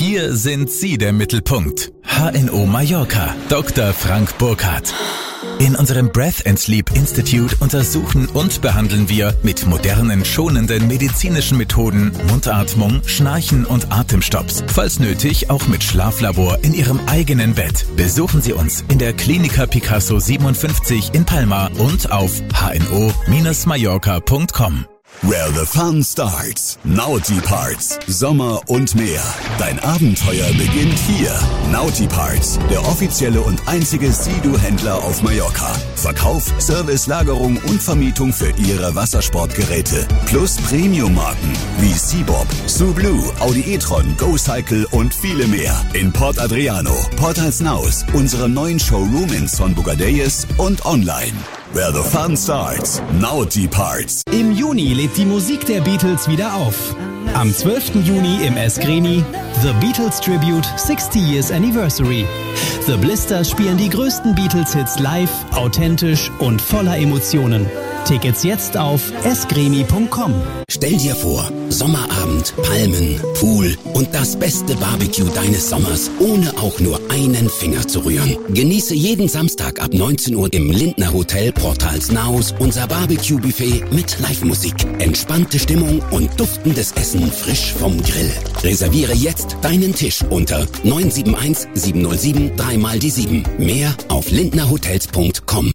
Hier sind Sie der Mittelpunkt. HNO Mallorca, Dr. Frank Burkhardt. In unserem Breath and Sleep Institute untersuchen und behandeln wir mit modernen, schonenden medizinischen Methoden Mundatmung, Schnarchen und Atemstopps. Falls nötig, auch mit Schlaflabor in Ihrem eigenen Bett. Besuchen Sie uns in der Klinika Picasso 57 in Palma und auf hno-mallorca.com. Where the fun starts. Naughty Parts. Sommer und mehr. Dein Abenteuer beginnt hier. Naughty Parts, der offizielle und einzige Sea-Doo-Händler auf Mallorca. Verkauf, Service, Lagerung und Vermietung für Ihre Wassersportgeräte. Plus Premium-Marken wie Seabob, Sublue, Audi e-tron, GoCycle und viele mehr. In Port Adriano, Port Alsnaus, unserem neuen Showroom in Son Bugadeyes und online. Where the fun starts. Naughty Parts. Im Juni lebt die Musik der Beatles wieder auf. Am 12. Juni im Eskreni The Beatles Tribute 60 Years Anniversary. The Blisters spielen die größten Beatles-Hits live, authentisch und voller Emotionen. Tickets jetzt auf eskreni.com. Stell dir vor, Sommerabend, Palmen, Pool und das beste Barbecue deines Sommers, ohne auch nur einen Finger zu rühren. Genieße jeden Samstag ab 19 Uhr im Lindner Hotel Port Alsnaus unser Barbecue-Buffet mit Live-Musik, entspannte Stimmung und duftendes Essen frisch vom Grill. Reserviere jetzt deinen Tisch unter 971 707 3x7. Mehr auf lindnerhotels.com.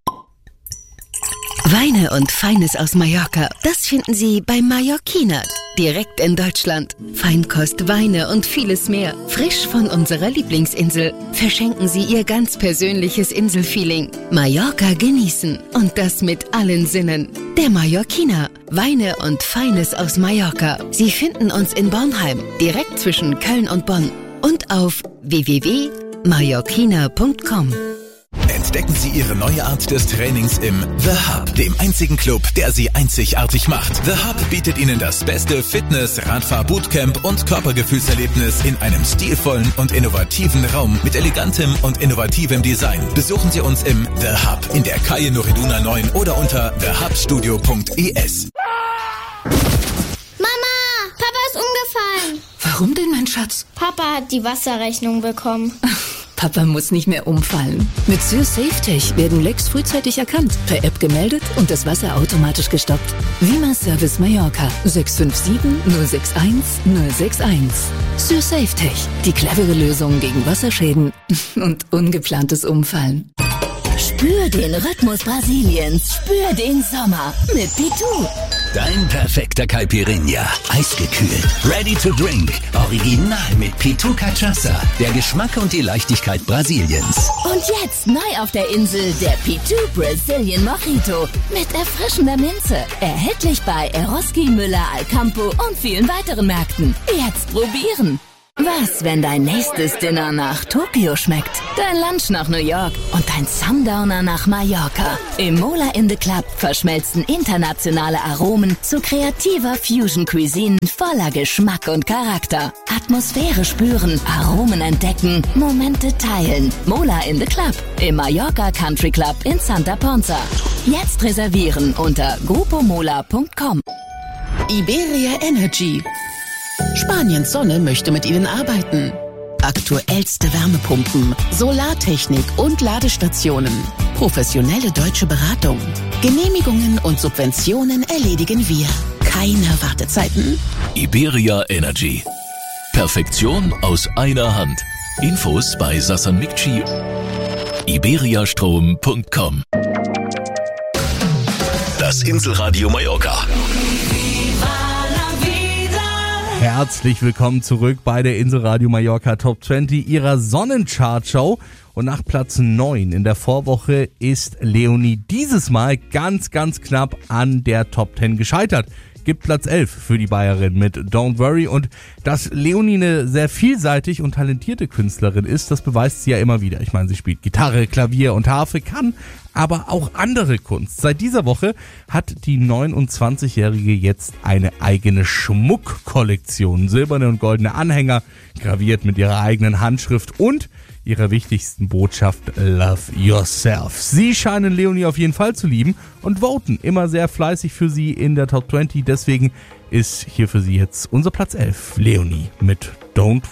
Weine und Feines aus Mallorca, das finden Sie bei Mallorquina, direkt in Deutschland. Feinkost, Weine und vieles mehr, frisch von unserer Lieblingsinsel. Verschenken Sie Ihr ganz persönliches Inselfeeling. Mallorca genießen und das mit allen Sinnen. Der Mallorquina, Weine und Feines aus Mallorca. Sie finden uns in Bornheim, direkt zwischen Köln und Bonn und auf www.mallorquina.com. Entdecken Sie Ihre neue Art des Trainings im The Hub, dem einzigen Club, der Sie einzigartig macht. The Hub bietet Ihnen das beste Fitness-, Radfahr-Bootcamp und Körpergefühlserlebnis in einem stilvollen und innovativen Raum mit elegantem und innovativem Design. Besuchen Sie uns im The Hub in der Calle Noriduna 9 oder unter thehubstudio.es. Mama, Papa ist umgefallen. Warum denn, mein Schatz? Papa hat die Wasserrechnung bekommen. Papa muss nicht mehr umfallen. Mit SürSafeTech werden Lecks frühzeitig erkannt, per App gemeldet und das Wasser automatisch gestoppt. Vima Service Mallorca 657 061 061. SürSafeTech, die clevere Lösung gegen Wasserschäden und ungeplantes Umfallen. Spür den Rhythmus Brasiliens, spür den Sommer mit Pitu. Dein perfekter Caipirinha, eisgekühlt, ready to drink, original mit Pitu Cachaça, der Geschmack und die Leichtigkeit Brasiliens. Und jetzt neu auf der Insel der Pitu Brazilian Mojito mit erfrischender Minze. Erhältlich bei Eroski, Müller, Alcampo und vielen weiteren Märkten. Jetzt probieren. Was, wenn dein nächstes Dinner nach Tokio schmeckt, dein Lunch nach New York und dein Sundowner nach Mallorca? Im Mola in the Club verschmelzen internationale Aromen zu kreativer Fusion Cuisine voller Geschmack und Charakter. Atmosphäre spüren, Aromen entdecken, Momente teilen. Mola in the Club im Mallorca Country Club in Santa Ponza. Jetzt reservieren unter grupomola.com. Iberia Energy. Spaniens Sonne möchte mit Ihnen arbeiten. Aktuellste Wärmepumpen, Solartechnik und Ladestationen. Professionelle deutsche Beratung. Genehmigungen und Subventionen erledigen wir. Keine Wartezeiten. Iberia Energy. Perfektion aus einer Hand. Infos bei Sasan Mikci. iberiastrom.com. Das Inselradio Mallorca. Herzlich willkommen zurück bei der Inselradio Mallorca Top 20, ihrer Sonnenchart-Show. Und nach Platz 9 in der Vorwoche ist Leonie dieses Mal ganz knapp an der Top 10 gescheitert. Gibt Platz 11 für die Bayerin mit Don't Worry. Und dass Leonie eine sehr vielseitig und talentierte Künstlerin ist, das beweist sie ja immer wieder. Ich meine, sie spielt Gitarre, Klavier und Harfe, kann aber auch andere Kunst. Seit dieser Woche hat die 29-Jährige jetzt eine eigene Schmuckkollektion. Silberne und goldene Anhänger, graviert mit ihrer eigenen Handschrift und ihrer wichtigsten Botschaft Love Yourself. Sie scheinen Leonie auf jeden Fall zu lieben und voten immer sehr fleißig für sie in der Top 20. Deswegen ist hier für sie jetzt unser Platz 11, Leonie mit Don't